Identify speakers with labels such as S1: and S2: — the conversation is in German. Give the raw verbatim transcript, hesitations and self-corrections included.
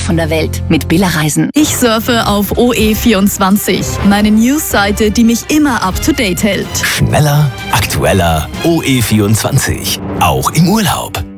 S1: von der Welt mit Billa Reisen.
S2: Ich surfe auf O E vierundzwanzig, meine Newsseite, die mich immer up to date hält.
S3: Schneller, aktueller, O E vierundzwanzig. Auch im Urlaub.